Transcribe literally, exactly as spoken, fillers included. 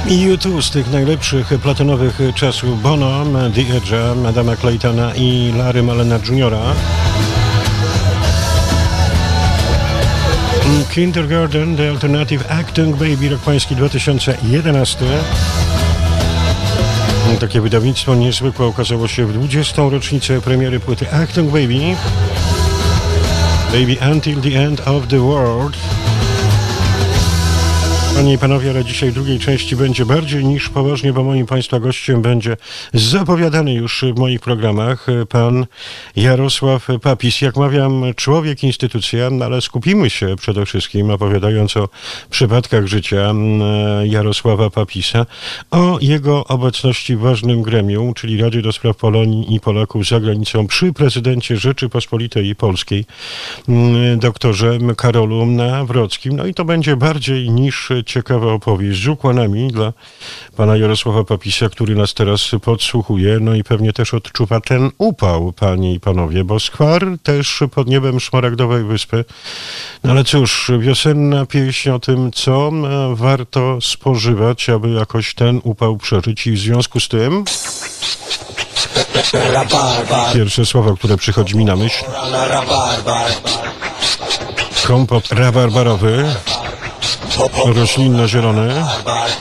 I U dwa z tych najlepszych platynowych czasów: Bono, The Edge'a, Adama Claytona i Larry Mallena juniora Kindergarten, The Alternative Acting Baby, rok pański dwa tysiące jedenasty. Takie wydawnictwo niezwykłe ukazało się w dwudziestą rocznicę premiery płyty Acting Baby. Baby Until the End of the World. Panie i panowie, ale dzisiaj w drugiej części będzie bardziej niż poważnie, bo moim państwa gościem będzie zapowiadany już w moich programach pan Jarosław Papis. Jak mawiam, człowiek, instytucja, ale skupimy się przede wszystkim, opowiadając o przypadkach życia Jarosława Papisa, o jego obecności w ważnym gremium, czyli Radzie do Spraw Polonii i Polaków za granicą przy prezydencie Rzeczypospolitej Polskiej, doktorze Karolu Nawrockim. No i to będzie bardziej niż ciekawa opowieść z ukłonami dla pana Jarosława Papisa, który nas teraz podsłuchuje, no i pewnie też odczuwa ten upał, panie i panowie, bo skwar też pod niebem Szmaragdowej Wyspy. No ale cóż, wiosenna pieśń o tym, co warto spożywać, aby jakoś ten upał przeżyć, i w związku z tym pierwsze słowo, które przychodzi mi na myśl: kompot rabarbarowy, roślinno-zielony.